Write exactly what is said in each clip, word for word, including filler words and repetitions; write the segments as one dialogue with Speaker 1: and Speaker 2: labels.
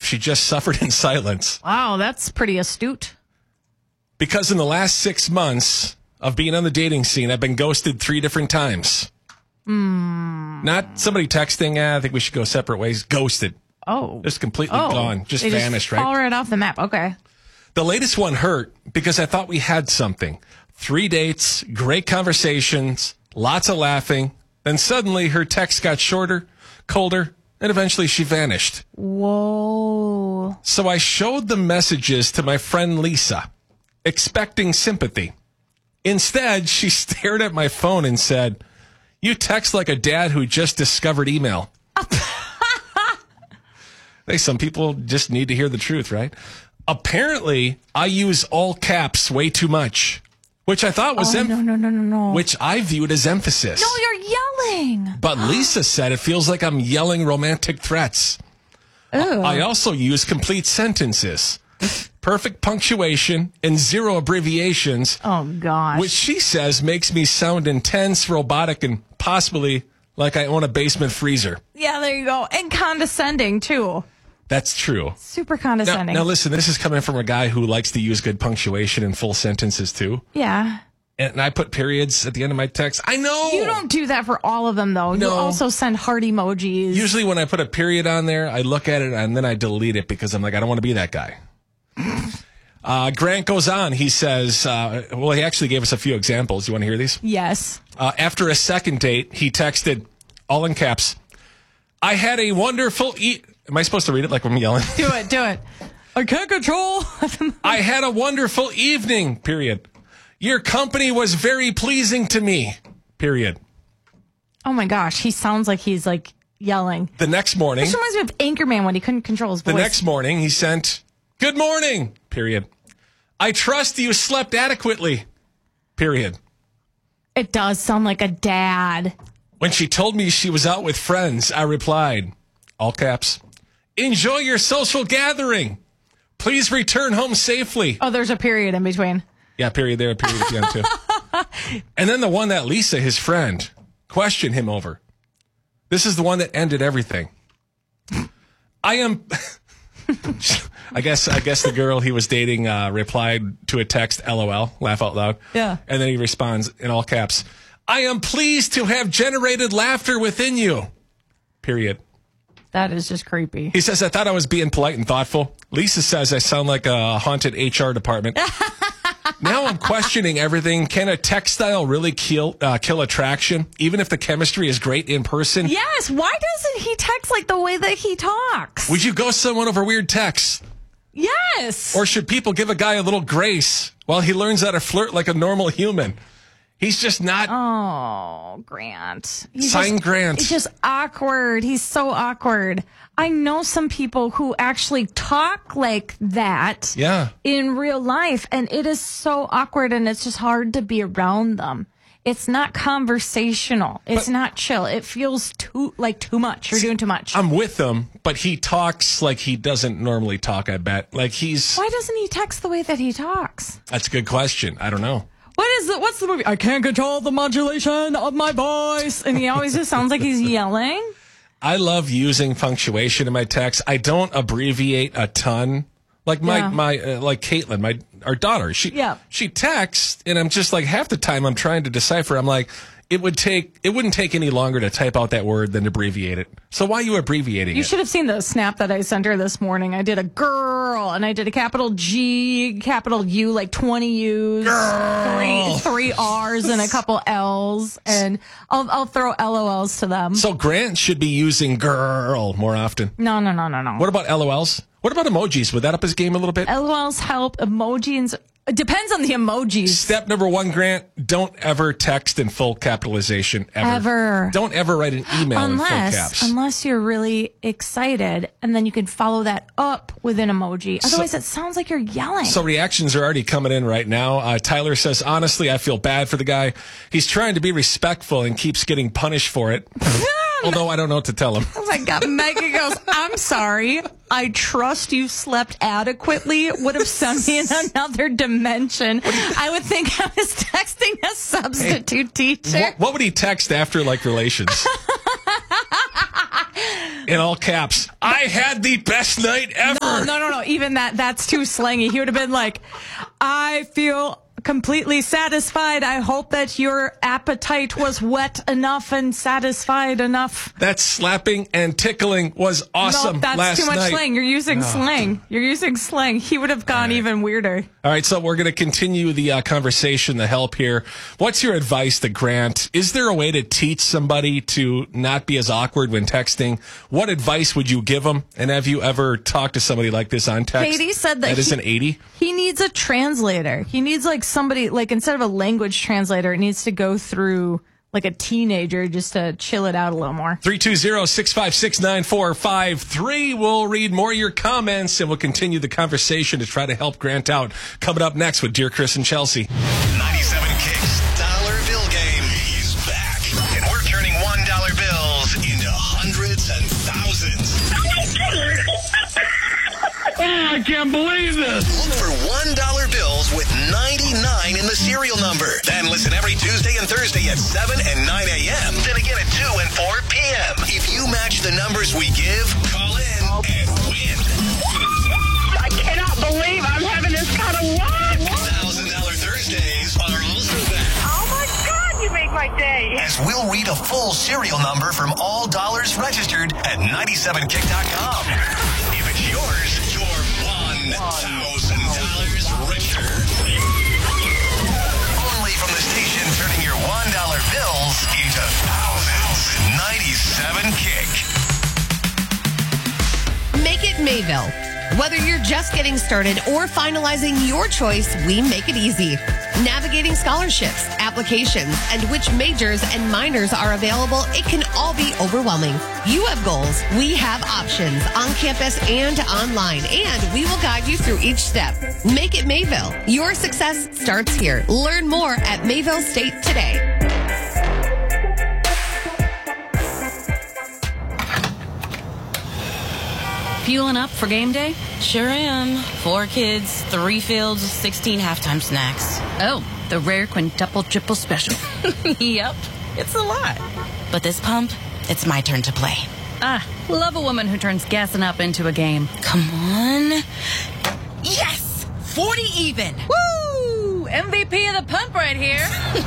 Speaker 1: she just suffered in silence.
Speaker 2: Wow, that's pretty astute.
Speaker 1: Because in the last six months of being on the dating scene, I've been ghosted three different times.
Speaker 2: Mm.
Speaker 1: Not somebody texting, eh, I think we should go separate ways. Ghosted.
Speaker 2: Oh.
Speaker 1: Just completely
Speaker 2: oh.
Speaker 1: gone. Just
Speaker 2: they
Speaker 1: vanished,
Speaker 2: just
Speaker 1: right?
Speaker 2: fall right off the map. Okay.
Speaker 1: The latest one hurt because I thought we had something. Three dates, great conversations, lots of laughing. Then suddenly her text got shorter, colder, and eventually she vanished.
Speaker 2: Whoa.
Speaker 1: So I showed the messages to my friend Lisa, expecting sympathy. Instead, she stared at my phone and said, "You text like a dad who just discovered email." Hey, some people just need to hear the truth, right? Apparently, I use all caps way too much, which I thought was
Speaker 2: oh,
Speaker 1: em-
Speaker 2: no, no, no, no, no.
Speaker 1: which I viewed as emphasis.
Speaker 2: No, you're yelling.
Speaker 1: But Lisa said it feels like I'm yelling romantic threats.
Speaker 2: Ew.
Speaker 1: I also use complete sentences, perfect punctuation, and zero abbreviations.
Speaker 2: Oh, gosh.
Speaker 1: Which she says makes me sound intense, robotic, and possibly like I own a basement freezer.
Speaker 2: Yeah, there you go. And condescending, too.
Speaker 1: That's true.
Speaker 2: Super
Speaker 1: Now,
Speaker 2: condescending.
Speaker 1: now, listen, this is coming from a guy who likes to use good punctuation and full sentences, too.
Speaker 2: Yeah.
Speaker 1: And I put periods at the end of my text. I know.
Speaker 2: You don't do that for all of them, though.
Speaker 1: No.
Speaker 2: You also send heart emojis.
Speaker 1: Usually when I put a period on there, I look at it and then I delete it because I'm like, I don't want to be that guy. uh, Grant goes on. He says, uh, well, he actually gave us a few examples. You want to hear these?
Speaker 2: Yes.
Speaker 1: Uh, after a second date, he texted, all in caps, "I had a wonderful e-" Am I supposed to read it like I'm yelling?
Speaker 2: Do it, do it. I can't control.
Speaker 1: "I had a wonderful evening, period. Your company was very pleasing to me, period."
Speaker 2: Oh my gosh, he sounds like he's like yelling.
Speaker 1: The next morning,
Speaker 2: This reminds me of Anchorman when he couldn't control his voice.
Speaker 1: the next morning, he sent, "Good morning, period. I trust you slept adequately, period."
Speaker 2: It does sound like a dad.
Speaker 1: When she told me she was out with friends, I replied, all caps, "Enjoy your social gathering. Please return home safely."
Speaker 2: Oh, there's a period in between.
Speaker 1: Yeah, period there, period at the end, too. And then the one that Lisa, his friend, questioned him over. This is the one that ended everything. I am... I guess I guess the girl he was dating uh, replied to a text, LOL, laugh out loud.
Speaker 2: Yeah.
Speaker 1: And then he responds in all caps, "I am pleased to have generated laughter within you." Period.
Speaker 2: That is just creepy.
Speaker 1: He says, "I thought I was being polite and thoughtful." Lisa says, "I sound like a haunted H R department." Now I'm questioning everything. Can a text style really kill uh, kill attraction, even if the chemistry is great in person?
Speaker 2: Yes. Why doesn't he text like the way that he talks?
Speaker 1: Would you ghost someone over weird texts?
Speaker 2: Yes.
Speaker 1: Or should people give a guy a little grace while he learns how to flirt like a normal human? He's just not...
Speaker 2: Oh, Grant. He's
Speaker 1: Sign
Speaker 2: just,
Speaker 1: Grant.
Speaker 2: He's just awkward. He's so awkward. I know some people who actually talk like that
Speaker 1: Yeah.
Speaker 2: in real life, and it is so awkward, and it's just hard to be around them. It's not conversational. It's
Speaker 1: But-
Speaker 2: not chill. It feels too like too much. You're doing too much.
Speaker 1: I'm with him, but he talks like he doesn't normally talk, I bet. Like he's...
Speaker 2: Why doesn't he text the way that he talks?
Speaker 1: That's a good question. I don't know.
Speaker 2: What is it? What's the movie? I can't control the modulation of my voice. And he always just sounds like he's yelling.
Speaker 1: I love using punctuation in my text. I don't abbreviate a ton. Like my,
Speaker 2: Yeah.
Speaker 1: my uh, like Caitlin, my our daughter, she
Speaker 2: Yeah.
Speaker 1: she texts, and I'm just like, half the time I'm trying to decipher. I'm like, it would take it wouldn't take any longer to type out that word than to abbreviate it. So why are you abbreviating
Speaker 2: You
Speaker 1: it?
Speaker 2: should have seen the snap that I sent her this morning. I did a girl, and I did a capital G, capital U, like twenty U's, three, three R's, and a couple L's, and I'll I'll throw L O L's to them.
Speaker 1: So Grant should be using girl more often.
Speaker 2: No, no, no, no, no.
Speaker 1: What about L O Ls? What about emojis? Would that up his game a little bit?
Speaker 2: L O L's help. Emojis. It depends on the emojis.
Speaker 1: Step number one, Grant, don't ever text in full capitalization ever.
Speaker 2: Ever.
Speaker 1: Don't ever write an email in full
Speaker 2: Unless,
Speaker 1: caps.
Speaker 2: unless you're really excited, and then you can follow that up with an emoji. Otherwise, it sounds like you're yelling.
Speaker 1: So reactions are already coming in right now. Uh, Tyler says, honestly, I feel bad for the guy. He's trying to be respectful and keeps getting punished for it. Although I don't know what to tell him.
Speaker 2: Oh my God. Megan goes, I'm sorry. I trust you slept adequately would have sent me in another dimension. I would think I was texting a substitute teacher.
Speaker 1: What, what would he text after, like, relations? In all caps, I had the best night ever.
Speaker 2: Well, no, no, no. Even that, that's too slangy. He would have been like, I feel completely satisfied. I hope that your appetite was wet enough and satisfied enough.
Speaker 1: That slapping and tickling was awesome
Speaker 2: No, that's
Speaker 1: last
Speaker 2: too much
Speaker 1: night.
Speaker 2: slang. You're using
Speaker 1: Oh.
Speaker 2: slang. You're using slang. He would have gone
Speaker 1: right.
Speaker 2: even weirder.
Speaker 1: All right, so we're going to continue the uh, conversation, the help here. What's your advice to Grant? Is there a way to teach somebody to not be as awkward when texting? What advice would you give them? And have you ever talked to somebody like this on text?
Speaker 2: Katie said that
Speaker 1: that is
Speaker 2: he-
Speaker 1: an eighty.
Speaker 2: He needs a translator. He needs like somebody, like instead of a language translator, it needs to go through like a teenager just to chill it out a little more.
Speaker 1: three two zero, six five six, nine four five three. We'll read more of your comments and we'll continue the conversation to try to help Grant out. Coming up next with Dear Chris and Chelsea.
Speaker 3: ninety-seven Kicks dollar bill game. He's back. And we're turning one dollar bills into hundreds and thousands.
Speaker 4: Oh, I can't believe this.
Speaker 3: Look for one dollar bills with ninety-nine in the serial number. Then listen every Tuesday and Thursday at seven and nine a.m. Then again at two and four p.m. If you match the numbers we give, call in and win.
Speaker 4: I cannot believe I'm having this kind of luck.
Speaker 3: one thousand dollars Thursdays are also back.
Speaker 4: Oh, my God, you make my day.
Speaker 3: As we'll read a full serial number from all dollars registered at ninety-seven kick dot com. If it's yours, you're one thousand dollars richer. Only from the station turning your one dollar bills into thousands. ninety-seven Kick.
Speaker 5: Make it Mayville. Whether you're just getting started or finalizing your choice, we make it easy. Navigating scholarships, applications, and which majors and minors are available, it can all be overwhelming. You have goals. We have options on campus and online, and we will guide you through each step. Make it Mayville. Your success starts here. Learn more at Mayville State today.
Speaker 6: Fueling up for game day? Sure am. Four kids, three fields, sixteen halftime snacks.
Speaker 7: Oh, the rare quintuple triple special.
Speaker 6: Yep, it's a lot. But this pump, it's my turn to play.
Speaker 7: Ah, love a woman who turns gassing up into a game.
Speaker 6: Come on. Yes! forty even!
Speaker 7: Woo! M V P of the pump right here.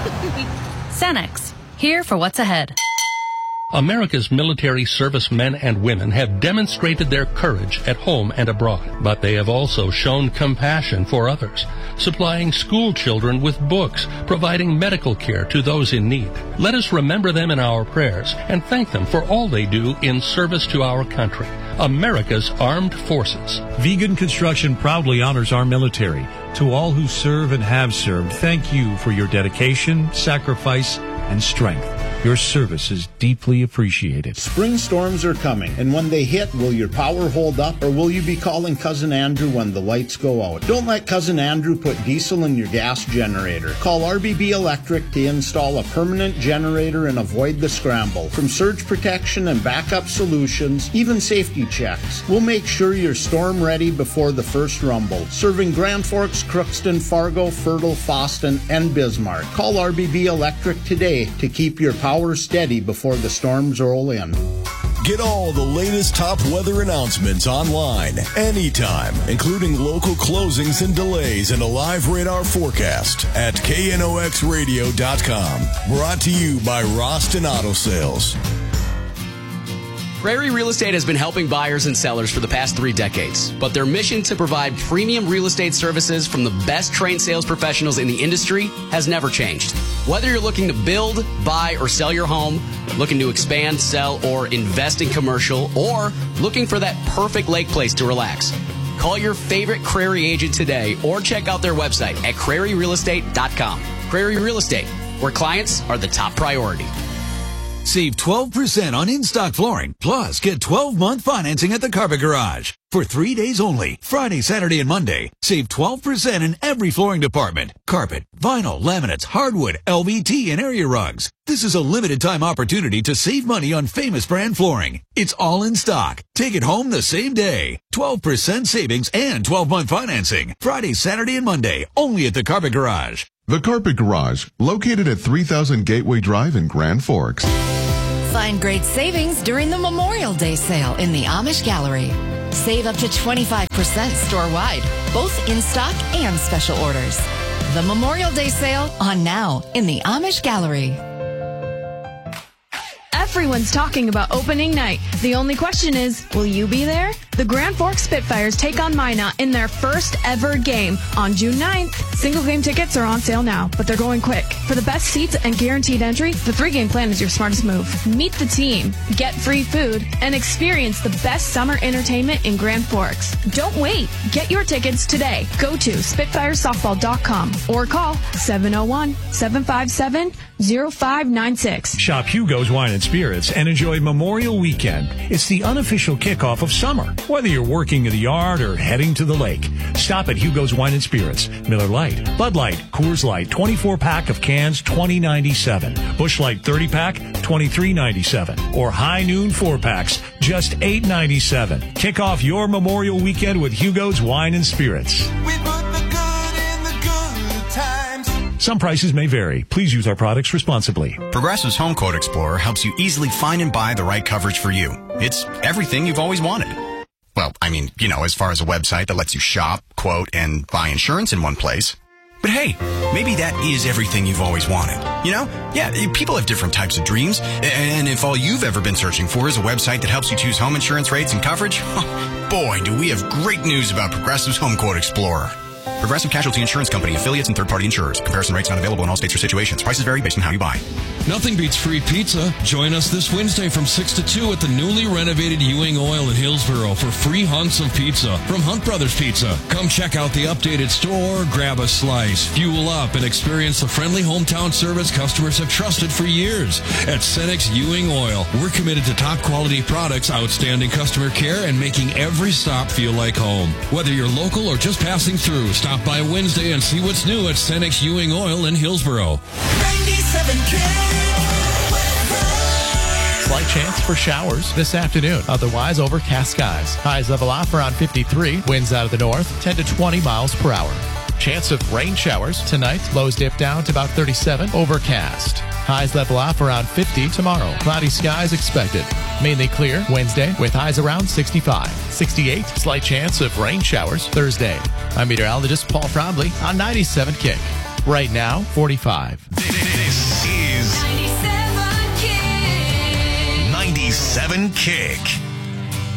Speaker 7: Sanex, here for what's ahead.
Speaker 8: America's military servicemen and women have demonstrated their courage at home and abroad, but they have also shown compassion for others, supplying school children with books, providing medical care to those in need. Let us remember them in our prayers and thank them for all they do in service to our country, America's armed forces.
Speaker 9: Vegan Construction proudly honors our military. To all who serve and have served, thank you for your dedication, sacrifice, and strength. Your service is deeply appreciated.
Speaker 10: Spring storms are coming, and when they hit, will your power hold up, or will you be calling Cousin Andrew when the lights go out? Don't let Cousin Andrew put diesel in your gas generator. Call R B B Electric to install a permanent generator and avoid the scramble. From surge protection and backup solutions, even safety checks, we'll make sure you're storm ready before the first rumble. Serving Grand Forks, Crookston, Fargo, Fertile, Foston, and Bismarck. Call R B B Electric today to keep your power Power steady before the storms roll in.
Speaker 11: Get all the latest top weather announcements online, anytime, including local closings and delays and a live radar forecast at K N O X radio dot com. Brought to you by Roston Auto Sales.
Speaker 12: Prairie Real Estate has been helping buyers and sellers for the past three decades, but their mission to provide premium real estate services from the best trained sales professionals in the industry has never changed. Whether you're looking to build, buy, or sell your home, looking to expand, sell, or invest in commercial, or looking for that perfect lake place to relax, call your favorite Prairie agent today or check out their website at Prairie Real Estate dot com. Prairie Real Estate, where clients are the top priority.
Speaker 13: Save twelve percent on in-stock flooring, plus get twelve-month financing at the Carpet Garage. For three days only, Friday, Saturday, and Monday, save twelve percent in every flooring department. Carpet, vinyl, laminates, hardwood, L V T, and area rugs. This is a limited-time opportunity to save money on famous brand flooring. It's all in stock. Take it home the same day. twelve percent savings and twelve-month financing. Friday, Saturday, and Monday, only at the Carpet Garage.
Speaker 14: The Carpet Garage, located at three thousand Gateway Drive in Grand Forks.
Speaker 15: Find great savings during the Memorial Day sale in the Amish Gallery. Save up to twenty-five percent store-wide, both in stock and special orders. The Memorial Day sale on now in the Amish Gallery.
Speaker 16: Everyone's talking about opening night. The only question is, will you be there? The Grand Forks Spitfires take on Minot in their first ever game on June ninth. Single game tickets are on sale now, but they're going quick. For the best seats and guaranteed entry, the three-game plan is your smartest move. Meet the team, get free food, and experience the best summer entertainment in Grand Forks. Don't wait. Get your tickets today. Go to spitfires softball dot com or call seven oh one, seven five seven, oh five nine six.
Speaker 9: Shop Hugo's Wine and Spirits and enjoy Memorial Weekend. It's the unofficial kickoff of summer. Whether you're working in the yard or heading to the lake, stop at Hugo's Wine and Spirits. Miller Lite, Bud Light, Coors Light, twenty-four pack of cans, twenty ninety-seven. Busch Light thirty pack, twenty-three ninety-seven. Or High Noon four packs, just eight ninety-seven. Kick off your Memorial Weekend with Hugo's Wine and Spirits.
Speaker 17: We put the good in the good times.
Speaker 9: Some prices may vary. Please use our products responsibly.
Speaker 18: Progressive's Home Quote Explorer helps you easily find and buy the right coverage for you. It's everything you've always wanted. Well, I mean, you know, as far as a website that lets you shop, quote, and buy insurance in one place. But hey, maybe that is everything you've always wanted. You know? Yeah, people have different types of dreams. And if all you've ever been searching for is a website that helps you choose home insurance rates and coverage, boy, do we have great news about Progressive's Home Quote Explorer. Progressive Casualty Insurance Company, affiliates, and third-party insurers. Comparison rates not available in all states or situations. Prices vary based on how you buy.
Speaker 19: Nothing beats free pizza. Join us this Wednesday from six to two at the newly renovated Ewing Oil in Hillsboro for free hunts of pizza from Hunt Brothers Pizza. Come check out the updated store, grab a slice, fuel up, and experience the friendly hometown service customers have trusted for years. At Cenex Ewing Oil, we're committed to top-quality products, outstanding customer care, and making every stop feel like home. Whether you're local or just passing through, stop by Wednesday and see what's new at Cenex Ewing Oil in Hillsboro.
Speaker 17: ninety-seven K.
Speaker 20: Slight chance for showers this afternoon. Otherwise, overcast skies. Highs level off around fifty-three. Winds out of the north, ten to twenty miles per hour. Chance of rain showers tonight. Lows dip down to about thirty-seven. Overcast. Highs level off around fifty tomorrow. Cloudy skies expected. Mainly clear Wednesday with highs around sixty-five. sixty-eight. Slight chance of rain showers Thursday. I'm meteorologist Paul Frombly on ninety-seven Kick. Right now, forty-five.
Speaker 3: This is ninety-seven Kick.